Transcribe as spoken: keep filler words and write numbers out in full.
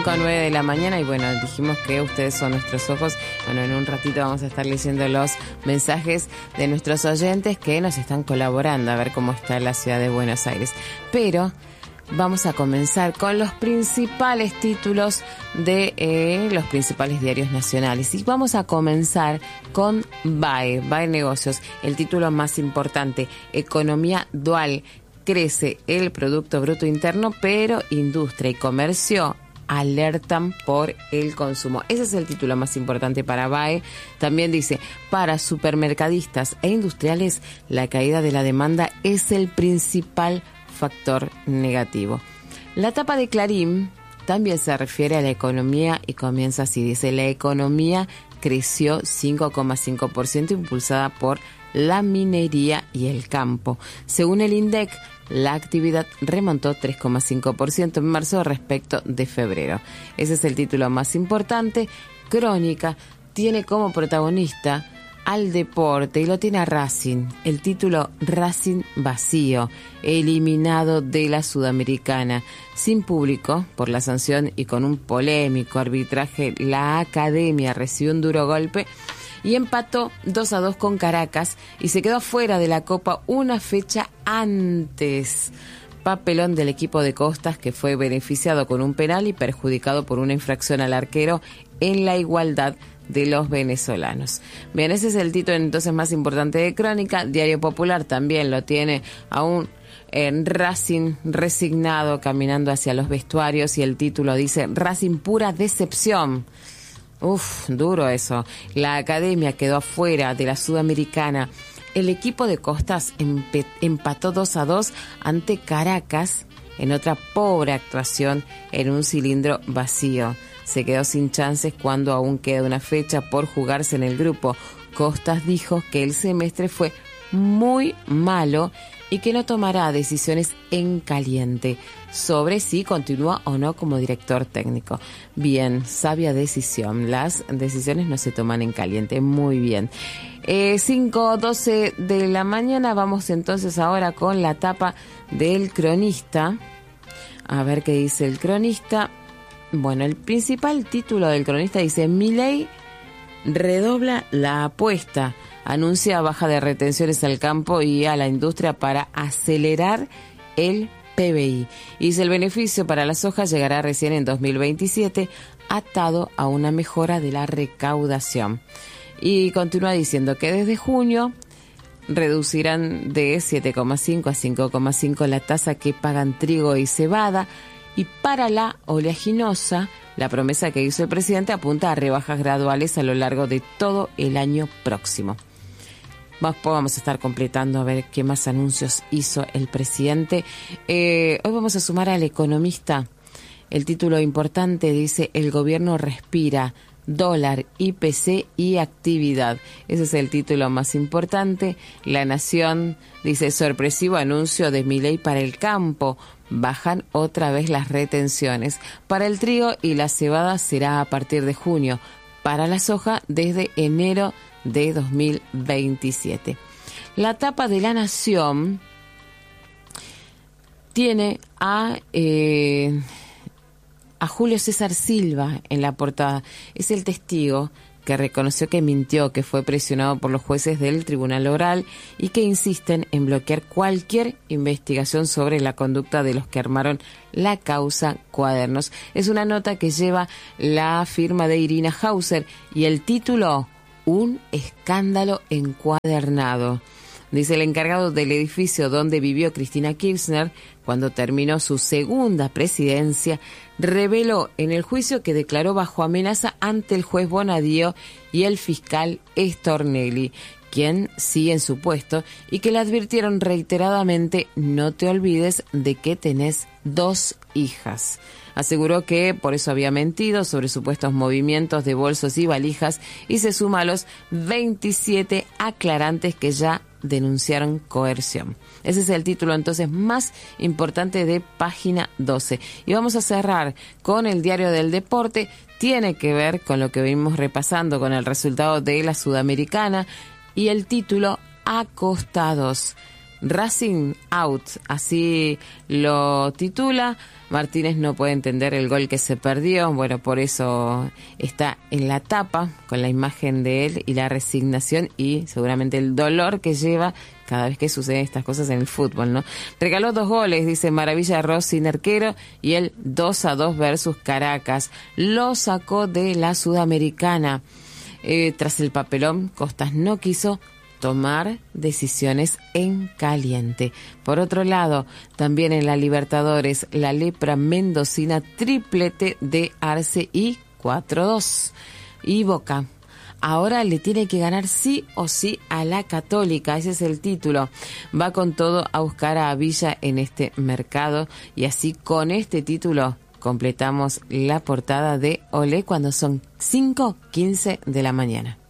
cinco a nueve de la mañana y bueno, dijimos que ustedes son nuestros ojos. Bueno, en un ratito vamos a estar leyendo los mensajes de nuestros oyentes que nos están colaborando a ver cómo está la ciudad de Buenos Aires. Pero vamos a comenzar con los principales títulos de eh, los principales diarios nacionales. Y vamos a comenzar con B A E, B A E Negocios, el título más importante, Economía Dual. Crece el Producto Bruto Interno, pero industria y comercio alertan por el consumo. Ese es el título más importante para B A E. También dice, para supermercadistas e industriales, la caída de la demanda es el principal factor negativo. La tapa de Clarín también se refiere a la economía y comienza así. Dice, la economía creció cinco coma cinco por ciento impulsada por la minería y el campo. Según el INDEC, la actividad remontó tres coma cinco por ciento en marzo respecto de febrero. Ese es el título más importante. Crónica tiene como protagonista al deporte y lo tiene a Racing. El título, Racing vacío, eliminado de la Sudamericana. Sin público, por la sanción y con un polémico arbitraje, la academia recibió un duro golpe y empató dos a dos con Caracas y se quedó fuera de la Copa una fecha antes. Papelón del equipo de Costas, que fue beneficiado con un penal y perjudicado por una infracción al arquero en la igualdad de los venezolanos. Bien, ese es el título entonces más importante de Crónica. Diario Popular también lo tiene aún en Racing resignado caminando hacia los vestuarios y el título dice, Racing pura decepción. Uf, duro eso. La academia quedó afuera de la Sudamericana. El equipo de Costas empe- empató dos a dos ante Caracas en otra pobre actuación en un cilindro vacío. Se quedó sin chances cuando aún queda una fecha por jugarse en el grupo. Costas dijo que el semestre fue muy malo y que no tomará decisiones en caliente sobre si continúa o no como director técnico. Bien, sabia decisión. Las decisiones no se toman en caliente. Muy bien. Eh, cinco doce de la mañana. Vamos entonces ahora con la tapa del Cronista. A ver qué dice el Cronista. Bueno, el principal título del Cronista dice, Milei redobla la apuesta. Anuncia baja de retenciones al campo y a la industria para acelerar el P B I. Y dice, el beneficio para la soja llegará recién en dos mil veintisiete, atado a una mejora de la recaudación. Y continúa diciendo que desde junio reducirán de siete coma cinco a cinco coma cinco la tasa que pagan trigo y cebada. Y para la oleaginosa, la promesa que hizo el presidente apunta a rebajas graduales a lo largo de todo el año próximo. Vamos a estar completando a ver qué más anuncios hizo el presidente. Eh, hoy vamos a sumar al Economista. El título importante dice, el gobierno respira, dólar, I P C y actividad. Ese es el título más importante. La Nación dice, sorpresivo anuncio de Milei para el campo. Bajan otra vez las retenciones. Para el trigo y la cebada será a partir de junio. Para la soja desde enero de dos mil veintisiete. La tapa de La Nación tiene a, eh, a Julio César Silva en la portada. Es el testigo que reconoció que mintió, que fue presionado por los jueces del Tribunal Oral y que insisten en bloquear cualquier investigación sobre la conducta de los que armaron la causa Cuadernos. Es una nota que lleva la firma de Irina Hauser y el título, un escándalo encuadernado. Dice, el encargado del edificio donde vivió Cristina Kirchner cuando terminó su segunda presidencia, reveló en el juicio que declaró bajo amenaza ante el juez Bonadío y el fiscal Stornelli, quien sigue en su puesto, y que le advirtieron reiteradamente, no te olvides de que tenés dos hijas. Aseguró que por eso había mentido sobre supuestos movimientos de bolsos y valijas y se suma a los veintisiete aclarantes que ya denunciaron coerción. Ese es el título entonces más importante de página doce. Y vamos a cerrar con el Diario del Deporte. Tiene que ver con lo que venimos repasando con el resultado de la Sudamericana y el título, acostados. Racing Out, así lo titula. Martínez no puede entender el gol que se perdió, bueno, por eso está en la tapa con la imagen de él y la resignación y seguramente el dolor que lleva cada vez que suceden estas cosas en el fútbol, ¿no? Regaló dos goles, dice Maravilla Ross sin arquero, y el dos a dos versus Caracas. Lo sacó de la Sudamericana. Eh, tras el papelón, Costas no quiso tomar decisiones en caliente. Por otro lado, también en la Libertadores, la Lepra mendocina, triplete de Arce y cuatro dos. Y Boca ahora le tiene que ganar sí o sí a la Católica, ese es el título. Va con todo a buscar a Villa en este mercado y así con este título completamos la portada de Olé cuando son cinco quince de la mañana.